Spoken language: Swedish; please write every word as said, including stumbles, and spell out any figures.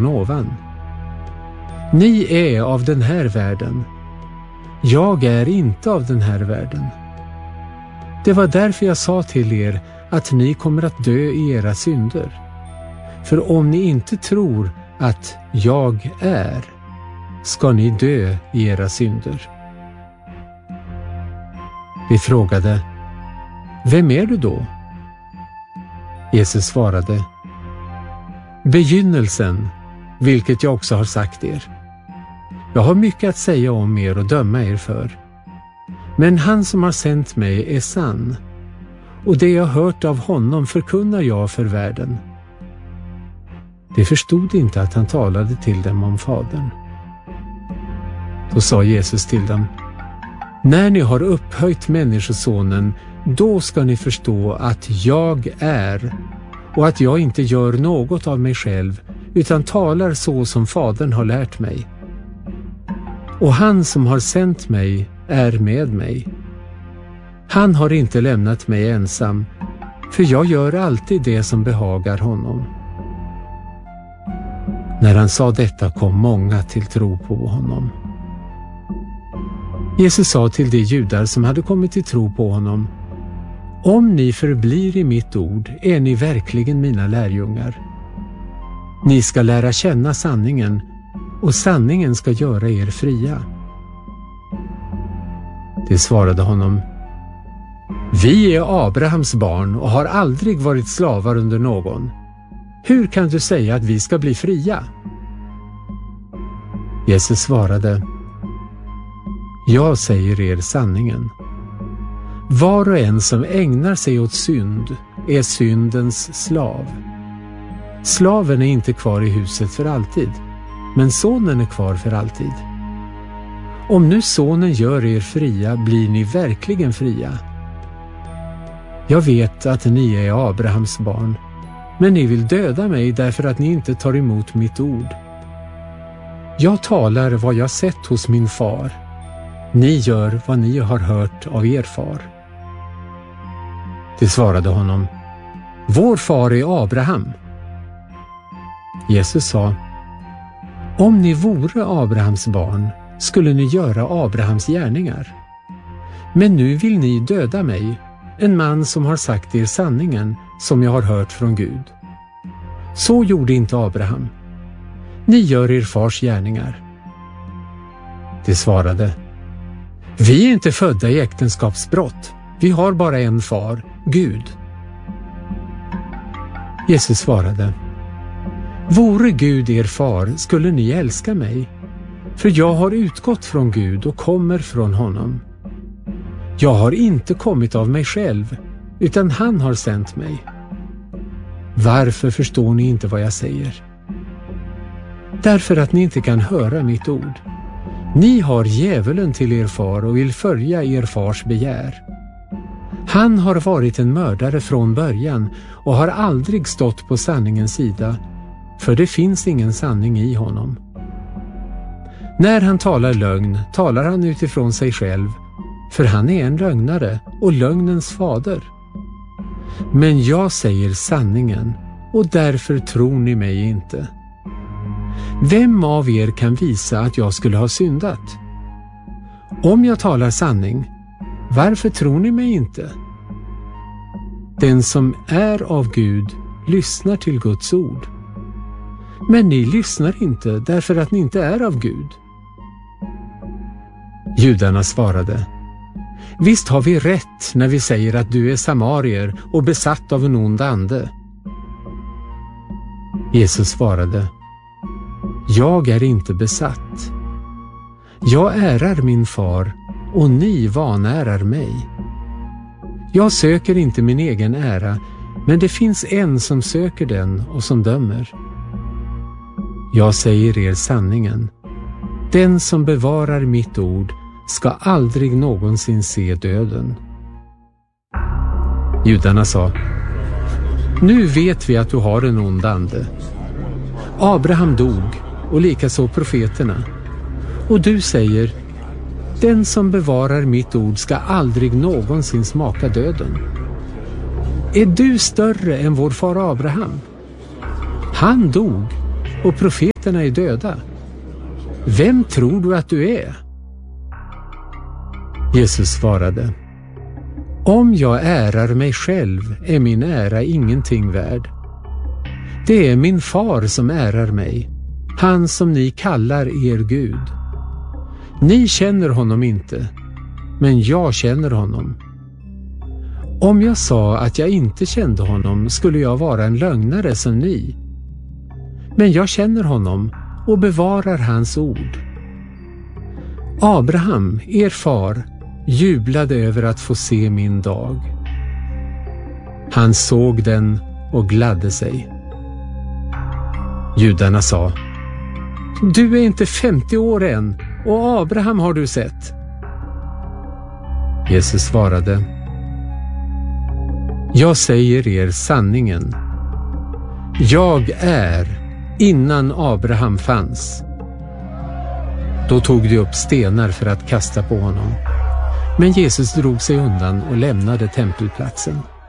från ovan. Ni är av den här världen. Jag är inte av den här världen. Det var därför jag sa till er att ni kommer att dö i era synder. För om ni inte tror att jag är, ska ni dö i era synder. Vi frågade, vem är du då? Jesus svarade, begynnelsen, vilket jag också har sagt er. Jag har mycket att säga om er och döma er för. Men han som har sänt mig är sann, och det jag hört av honom förkunnar jag för världen. De förstod inte att han talade till dem om Fadern. Då sa Jesus till dem, när ni har upphöjt Människosonen, då ska ni förstå att jag är, och att jag inte gör något av mig själv, utan talar så som Fadern har lärt mig. Och han som har sänt mig är med mig. Han har inte lämnat mig ensam, för jag gör alltid det som behagar honom. När han sa detta kom många till tro på honom. Jesus sa till de judar som hade kommit till tro på honom, om ni förblir i mitt ord är ni verkligen mina lärjungar. Ni ska lära känna sanningen, och sanningen ska göra er fria. De svarade honom, vi är Abrahams barn och har aldrig varit slavar under någon. Hur kan du säga att vi ska bli fria? Jesus svarade, jag säger er sanningen. Var och en som ägnar sig åt synd är syndens slav. Slaven är inte kvar i huset för alltid, men sonen är kvar för alltid. Om nu sonen gör er fria, blir ni verkligen fria. Jag vet att ni är Abrahams barn, men ni vill döda mig därför att ni inte tar emot mitt ord. Jag talar vad jag sett hos min far. Ni gör vad ni har hört av er far. De svarade honom, vår far är Abraham. Jesus sa, om ni vore Abrahams barn skulle ni göra Abrahams gärningar. Men nu vill ni döda mig, en man som har sagt er sanningen som jag har hört från Gud. Så gjorde inte Abraham. Ni gör er fars gärningar. De svarade, vi är inte födda i äktenskapsbrott. Vi har bara en far, Gud. Jesus svarade, vore Gud er far skulle ni älska mig, för jag har utgått från Gud och kommer från honom. Jag har inte kommit av mig själv, utan han har sänt mig. Varför förstår ni inte vad jag säger? Därför att ni inte kan höra mitt ord. Ni har djävulen till er far och vill följa er fars begär. Han har varit en mördare från början och har aldrig stått på sanningens sida, för det finns ingen sanning i honom. När han talar lögn talar han utifrån sig själv, för han är en lögnare och lögnens fader. Men jag säger sanningen, och därför tror ni mig inte. Vem av er kan visa att jag skulle ha syndat? Om jag talar sanning, varför tror ni mig inte? Den som är av Gud lyssnar till Guds ord. Men ni lyssnar inte därför att ni inte är av Gud. Judarna svarade, visst har vi rätt när vi säger att du är samarier och besatt av en ond ande. Jesus svarade, jag är inte besatt. Jag ärar min far och ni vanärar mig. Jag söker inte min egen ära, men det finns en som söker den och som dömer. Jag säger er sanningen. Den som bevarar mitt ord ska aldrig någonsin se döden. Judarna sa, nu vet vi att du har en ond ande. Abraham dog och likaså profeterna. Och du säger, den som bevarar mitt ord ska aldrig någonsin smaka döden. Är du större än vår far Abraham? Han dog, och profeterna är döda. Vem tror du att du är? Jesus svarade: Om jag ärar mig själv är min ära ingenting värd. Det är min far som ärar mig, han som ni kallar er Gud. Ni känner honom inte, men jag känner honom. Om jag sa att jag inte kände honom skulle jag vara en lögnare som ni. Men jag känner honom och bevarar hans ord. Abraham, er far, jublade över att få se min dag. Han såg den och gladde sig. Judarna sa: Du är inte femtio år än, och Abraham har du sett. Jesus svarade: Jag säger er sanningen. Jag är innan Abraham fanns. Då tog de upp stenar för att kasta på honom. Men Jesus drog sig undan och lämnade tempelplatsen.